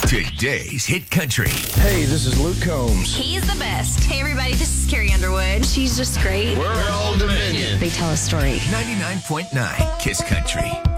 Today's Hit Country. Hey, this is Luke Combs. He's the best. Hey, everybody, this is Carrie Underwood. She's just great. We're Old Dominion. They tell a story. 99.9 Kiss Country.